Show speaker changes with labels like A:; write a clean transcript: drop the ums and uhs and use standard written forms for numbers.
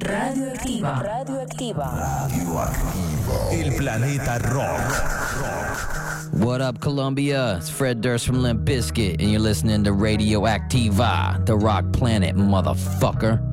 A: Radioactiva. Radioactiva.
B: El planeta rock.
C: What up, Colombia? It's Fred Durst from Limp Bizkit, and you're listening to Radioactiva, the rock planet, motherfucker.